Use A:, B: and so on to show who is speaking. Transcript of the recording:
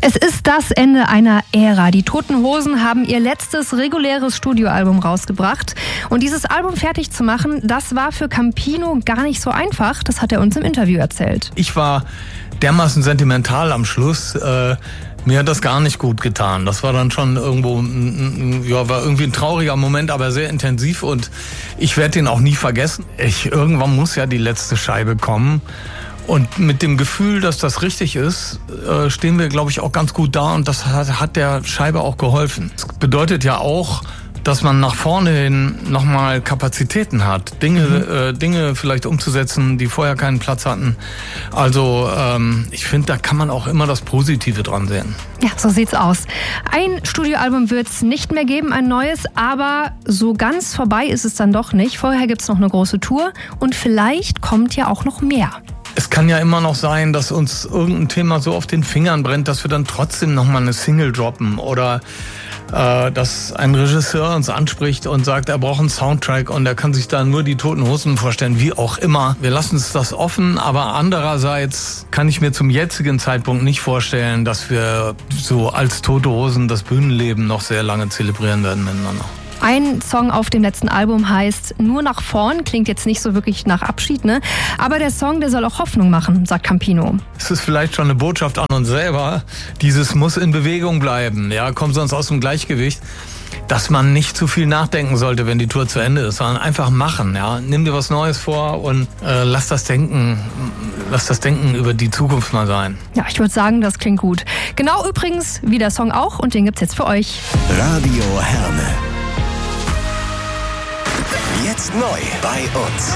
A: Es ist das Ende einer Ära. Die Toten Hosen haben ihr letztes reguläres Studioalbum rausgebracht. Und dieses Album fertig zu machen, das war für Campino gar nicht so einfach. Das hat er uns im Interview erzählt.
B: Ich war dermaßen sentimental am Schluss. Mir hat das gar nicht gut getan. Das war dann schon irgendwo, war irgendwie ein trauriger Moment, aber sehr intensiv. Und ich werde den auch nie vergessen. Irgendwann muss ja die letzte Scheibe kommen. Und mit dem Gefühl, dass das richtig ist, stehen wir, glaube ich, auch ganz gut da. Und das hat der Scheibe auch geholfen. Das bedeutet ja auch, dass man nach vorne hin nochmal Kapazitäten hat, Dinge vielleicht umzusetzen, die vorher keinen Platz hatten. Also ich finde, da kann man auch immer das Positive dran sehen.
A: Ja, so sieht's aus. Ein Studioalbum wird's nicht mehr geben, ein neues, aber so ganz vorbei ist es dann doch nicht. Vorher gibt's noch eine große Tour und vielleicht kommt ja auch noch mehr.
B: Es kann ja immer noch sein, dass uns irgendein Thema so auf den Fingern brennt, dass wir dann trotzdem nochmal eine Single droppen oder dass ein Regisseur uns anspricht und sagt, er braucht einen Soundtrack und er kann sich da nur die Toten Hosen vorstellen, wie auch immer. Wir lassen uns das offen, aber andererseits kann ich mir zum jetzigen Zeitpunkt nicht vorstellen, dass wir so als Tote Hosen das Bühnenleben noch sehr lange zelebrieren werden miteinander.
A: Ein Song auf dem letzten Album heißt Nur nach vorn, klingt jetzt nicht so wirklich nach Abschied, ne? Aber der Song, der soll auch Hoffnung machen, sagt Campino.
B: Es ist vielleicht schon eine Botschaft an uns selber, dieses muss in Bewegung bleiben, ja, kommt sonst aus dem Gleichgewicht, dass man nicht zu viel nachdenken sollte, wenn die Tour zu Ende ist, sondern einfach machen, ja. Nimm dir was Neues vor und lass das Denken über die Zukunft mal sein.
A: Ja, ich würde sagen, das klingt gut. Genau übrigens wie der Song auch und den gibt's jetzt für euch.
C: Radio Herne. Jetzt neu bei uns.